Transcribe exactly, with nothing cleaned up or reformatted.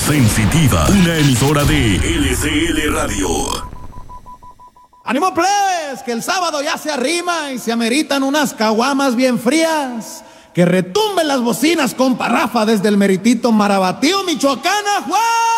Sensitiva, una emisora de L C L Radio. ¡Ánimo, plebes! Que el sábado ya se arrima y se ameritan unas caguamas bien frías. Que retumben las bocinas con parrafa desde el meritito Marabatío, Michoacán, ¡Juan!